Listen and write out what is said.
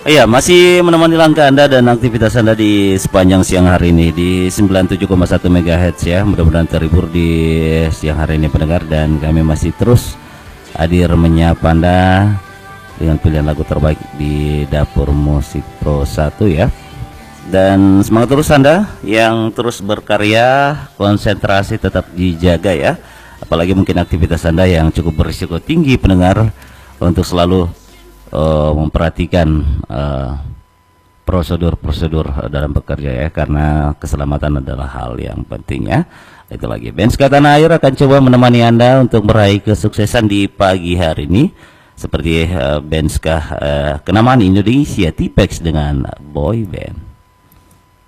Iya, masih menemani langkah Anda dan aktivitas Anda di sepanjang siang hari ini di 97,1 MHz ya. Mudah-mudahan terhibur di siang hari ini pendengar, dan kami masih terus hadir menyapa Anda dengan pilihan lagu terbaik di Dapur Musik Pro 1 ya. Dan semangat terus Anda yang terus berkarya, konsentrasi tetap dijaga ya. Apalagi mungkin aktivitas Anda yang cukup berisiko tinggi pendengar, untuk selalu memperhatikan prosedur-prosedur dalam bekerja ya, karena keselamatan adalah hal yang penting ya. Itu lagi Benska Tanah Air akan coba menemani Anda untuk meraih kesuksesan di pagi hari ini, seperti Benska kenamaan Indonesia Tipex dengan Boy Band.